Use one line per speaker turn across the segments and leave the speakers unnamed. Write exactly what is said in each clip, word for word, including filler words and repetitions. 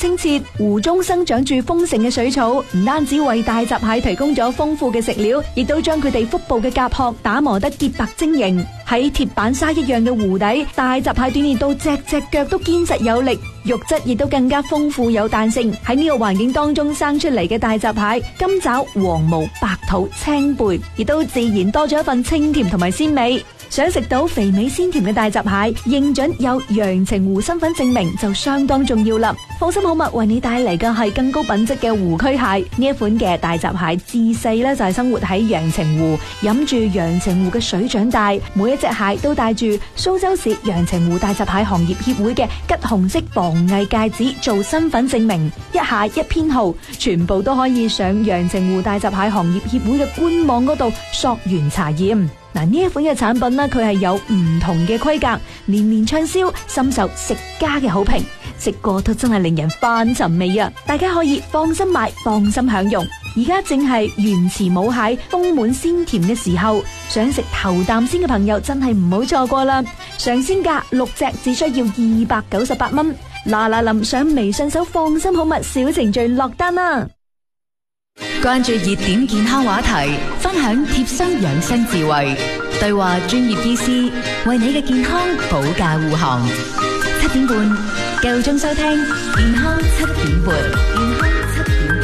清澈，湖中生長住豐盛嘅水草，唔單止為大閘蟹提供咗豐富嘅食料，亦都將佢哋腹部嘅甲殼打磨得潔白晶瑩。喺鐵板沙一樣嘅湖底，大閘蟹鍛煉到隻隻腳都堅實有力，肉質亦都更加豐富有彈性。喺呢個環境當中生出嚟嘅大閘蟹，金爪、黃毛、白肚、青背，亦都自然多咗一份清甜同埋鮮味。想食到肥美鮮甜嘅大閘蟹，認準有陽澄湖身份證明就相當重要啦。放心好物為你帶嚟嘅係更高品質嘅湖區蟹。呢一款嘅大閘蟹自細咧就係生活喺陽澄湖，飲住陽澄湖嘅水長大。每一隻蟹都帶住蘇州市陽澄湖大閘蟹行業協會嘅橘紅色防偽戒指做身份證明，一蟹一編號，全部都可以上陽澄湖大閘蟹行業協會嘅官網嗰度溯源查驗。嗱，呢一款嘅產品呢，佢係有唔同嘅規格，年年暢銷，深受食家嘅好評。食過都真係令人翻尋味啊！大家可以放心買，放心享用。而家正係原池母蟹豐滿鮮甜嘅時候，想食頭啖先嘅朋友真係唔好錯過啦！上鮮價六隻只需要二百九十八蚊。嗱嗱臨上微信搜放心好物小程序落單啦！
關注熱點健康話題，分享貼身養生智慧，對話專業醫師，為你嘅健康保駕護航。七點半，夠鐘收聽健康七點半。健康七點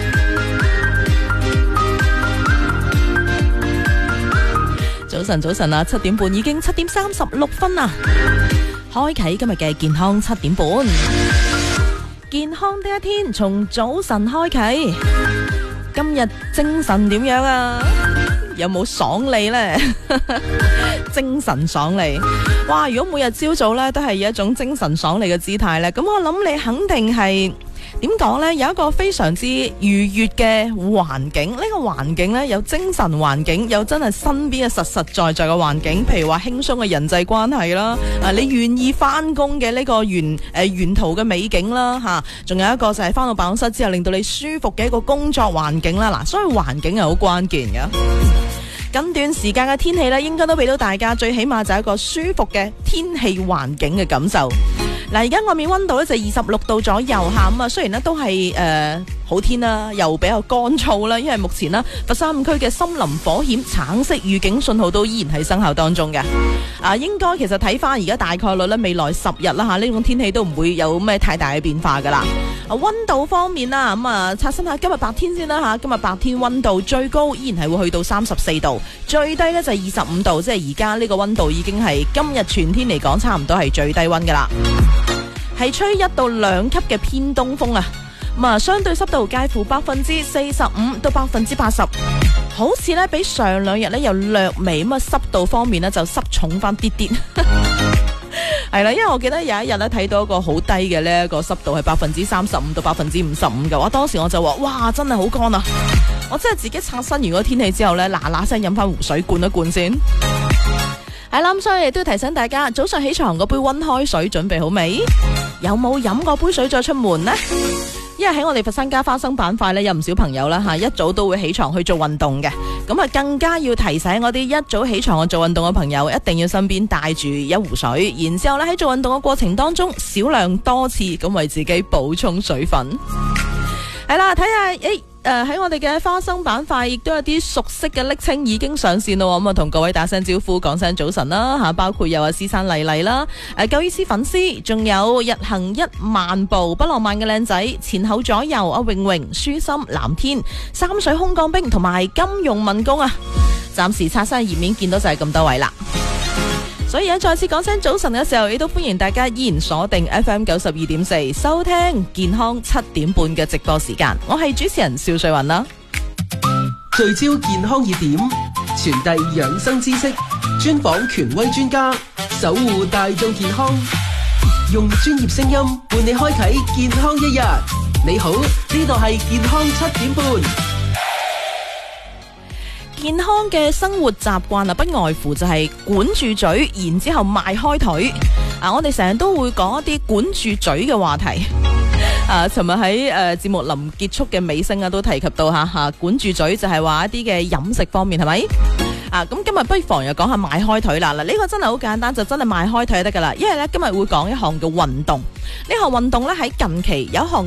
半。
早晨，早晨啊！七點半已經七點三十六分啦，開啟今日嘅健康七點半。健康的一天從早晨開啟。今日精神點樣啊？有冇爽利呢？精神爽利，哇！如果每日朝早咧都係以一種精神爽利嘅姿態咧，咁我諗你肯定係點講呢？有一個非常之愉悅嘅環境，呢、這個環境呢，有精神環境，有真係身邊嘅實實在在嘅環境，譬如話輕鬆嘅人際關係啦，啊，你願意翻工嘅呢個沿誒沿途嘅美景啦，吓、啊，仲有一個就係翻到辦公室之後令到你舒服嘅一個工作環境啦，嗱、啊，所以環境係好關鍵嘅。近段時間嘅天氣呢，應該都俾到大家最起碼就係一個舒服嘅天氣環境嘅感受。嗱，而家外面溫度咧就二十六度左右下，咁啊，雖然咧都係誒、呃、好天啦，又比較乾燥啦，因為目前呢佛山五區嘅森林火險橙色預警信號都依然喺生效當中嘅。啊，應該其實睇翻而家大概率咧，未來十日啦吓，呢種天氣都唔會有咩太大嘅變化噶啦。啊，溫度方面啦，咁啊，刷新下今日白天先啦吓，今日白天溫度最高依然係會去到三十四度，最低咧就係二十五度，即係而家呢個溫度已經係今日全天嚟講差唔多係最低溫噶啦。係吹一到兩級嘅偏東風啊，咁啊相對濕度介乎百分之四十五到百分之八十，好似咧比上兩日咧又略微咁啊，濕度方面咧就濕重翻啲啲，係啦，因為我記得有一日咧睇到一個好低嘅呢一個濕度係百分之三十五到百分之五十五嘅話，當時我就話哇真係好乾啊，我真係自己刷新完個天氣之後咧嗱嗱聲飲翻湖水灌一灌先。係啦，所以亦都提醒大家，早上起床嗰杯溫開水準備好未？有冇飲過杯水再出門呢？因為喺我哋佛山家花生板塊呢，有唔少朋友啦吓，一早都會起床去做運動嘅。咁啊，更加要提醒我啲一早起床去做運動嘅朋友，一定要身邊帶住一壺水，然之後咧喺做運動嘅過程當中，少量多次咁為自己補充水分。係啦，睇下誒。誒，喺、呃、我哋嘅花生板塊，亦都有啲熟悉嘅昵稱已經上線咯，咁啊同各位打聲招呼，講聲早晨啦吓，包括有阿師山麗麗啦，誒，舊醫師粉絲，仲有日行一萬步不浪漫嘅靚仔，前後左右阿穎穎、舒心、藍天、三水空降兵同埋金融民工啊，暫時刷新頁面見到就係咁多位啦。所以再次講聲早晨嘅時候，亦都歡迎大家依然鎖定 F M 九十二點四收聽健康七點半嘅直播時間。我係主持人邵瑞雲啦。
聚焦健康熱點，傳遞養生知識，專訪權威專家，守護大眾健康，用專業聲音伴你開啟健康一日。你好，呢度係健康七點半。
健康嘅生活習慣啊，不外乎就係管住嘴，然之後邁開腿。啊，我哋成日都會講一啲管住嘴嘅話題。啊，尋日喺誒節目臨結束嘅尾聲啊，都提及到吓吓、啊，管住嘴就係話一啲嘅飲食方面係咪？啊，咁今日不妨又講下邁開腿啦。嗱，呢個真係好簡單，就真係邁開腿就得噶啦。因為咧今日會講一項嘅運動，呢項運動咧喺近期有一項。